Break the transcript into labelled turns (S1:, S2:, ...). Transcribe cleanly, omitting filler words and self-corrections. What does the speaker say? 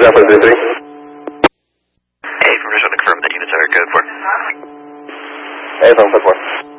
S1: Zeppelin 33.
S2: Hey, from just want to confirm that units are code for.
S1: Hey, 744.